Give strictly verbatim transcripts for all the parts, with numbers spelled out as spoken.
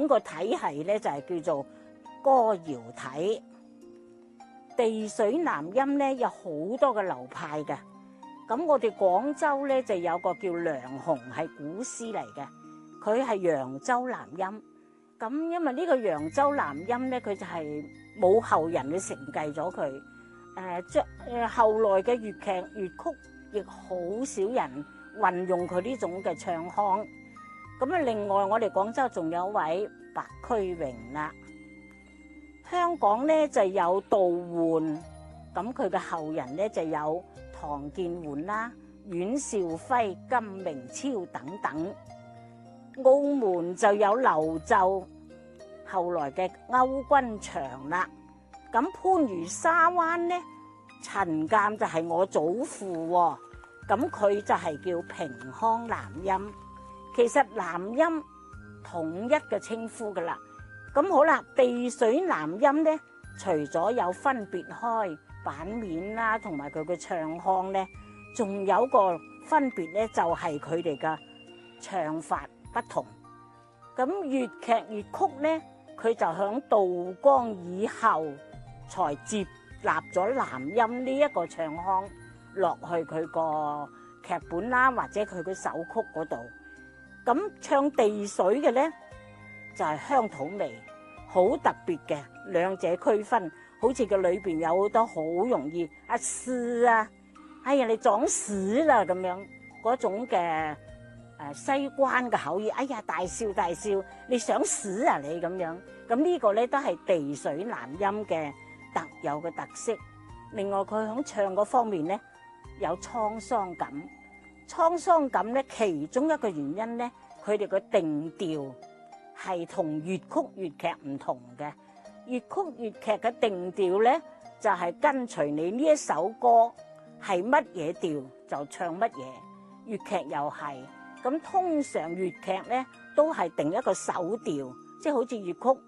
整個體系咧就係、是、叫做歌謠體。地水南音咧有好多嘅流派嘅，咁我哋廣州咧就有個叫梁鴻，係古詩嚟嘅，佢係揚州南音。咁因為呢個揚州南音咧，佢就係冇後人去承繼咗佢。誒將誒後來嘅粵劇粵曲亦好少人運用佢呢種嘅唱腔。咁啊，另外我哋廣州仲有位白駒榮啦。香港咧就有杜煥，咁佢嘅後人咧就有唐建煥啦、阮兆輝、金明超等等。澳門就有劉奏，後來嘅歐君祥啦。咁番禺沙灣咧，陳鑑就係我祖父喎，咁佢就係叫平康南音。其實南音統一嘅稱呼噶啦。咁好啦，地水南音咧，除咗有分別開版面啦，同埋佢嘅唱腔咧，仲有個分別咧，就係佢哋嘅唱法不同。咁粵劇粵曲咧，佢就響道光以後才接納咗南音呢一個唱腔落去佢個劇本啦，或者佢嘅首曲嗰度。咁唱地水嘅咧，就係鄉土味，好特別嘅，兩者區分。好似佢裏邊有好多好容易啊屎啊，哎呀你撞屎啦咁樣嗰種嘅誒西關嘅口語，哎呀大笑大笑，你想死啊你咁樣。咁呢個咧都係地水南音嘅特有嘅特色。另外佢響唱嗰方面咧有滄桑感，滄桑感咧其中一個原因咧，佢哋個定調係同粵曲粵劇唔同嘅。粵曲粵劇嘅定調咧就係、是、跟隨你呢一首歌係乜嘢調就唱乜嘢，粵劇又係。咁通常粵劇咧都係定一個首調，即係好似粵曲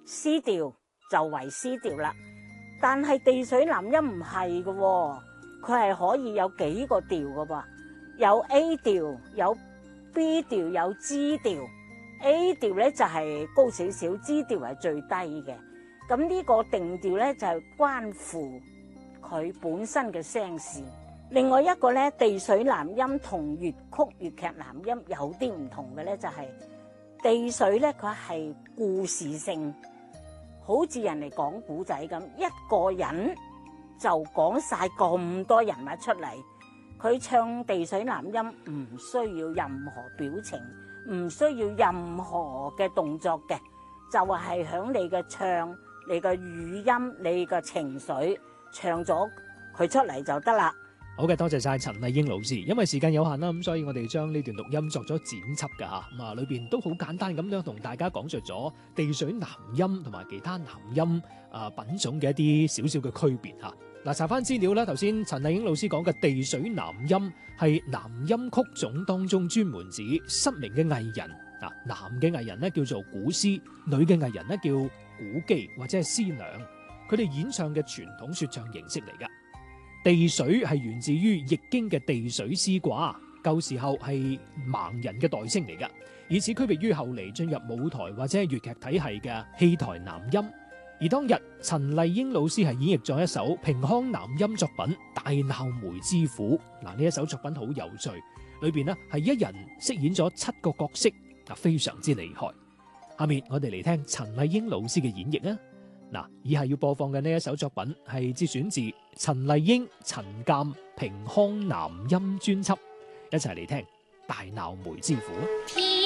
C 調就為 C 調啦。但係地水南音唔係嘅，佢係可以有幾個調嘅噃，有 A 調、有 B 調、有 G 調。A 調咧就係、是、高少少 ，G 調係最低嘅。咁呢個定調咧就係、是、關乎佢本身嘅聲線。另外一個咧，地水南音同粵曲粵劇南音有啲唔同嘅咧，就係、是、地水咧佢係故事性，好似人哋講古仔咁，一個人就講晒咁多人物出嚟。佢唱地水南音唔需要任何表情，唔需要任何嘅動作嘅，就係、是、響你嘅唱、你嘅語音、你嘅情緒唱咗佢出嚟就得啦。 好嘅，多謝晒陳麗英老師。因為時間有限啦，咁所以我哋將呢段錄音作咗剪輯噶吓，咁啊裏邊都好簡單咁樣同大家講述咗地水南音同埋其他南音啊品種嘅一啲少少嘅區別吓。嗱，查翻資料啦，頭先陳麗英老師講嘅地水南音係南音曲種當中專門指失明嘅藝人。嗱，男嘅藝人咧叫做古詩，女嘅藝人咧叫古姬或者係師娘，佢哋演唱嘅傳統說唱形式嚟噶。地水係源自於易經嘅地水師卦，舊時候係盲人嘅代稱嚟噶，以此區別於後嚟進入舞台或者係粵劇體系嘅戲台南音。而當日陳麗英老師係演繹咗一首平康南音作品《大鬧梅知府》。嗱，呢一首作品好有趣，裏邊呢係一人飾演咗七個角色，嗱，非常之厲害。下面我哋嚟聽陳麗英老師嘅演繹啊！嗱，以下要播放嘅呢一首作品係節選自陳麗英、陳鑑平康南音專輯，一齊嚟聽《大鬧梅知府》。